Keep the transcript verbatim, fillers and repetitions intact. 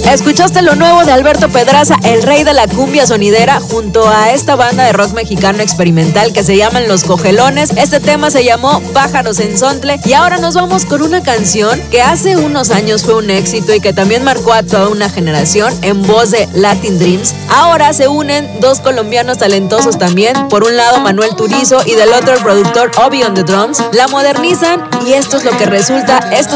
Escuchaste lo nuevo de Alberto Pedraza, el rey de la cumbia sonidera, junto a esta banda de rock mexicano experimental que se llaman Los Cogelones. Este tema se llamó Pájaros en Sontle. Y ahora nos vamos con una canción que hace unos años fue un éxito y que también marcó a toda una generación en voz de Latin Dreams. Ahora se unen dos colombianos talentosos también, por un lado Manuel Turizo y del otro el productor Obi on the Drums. La modernizan y esto es lo que resulta. Esto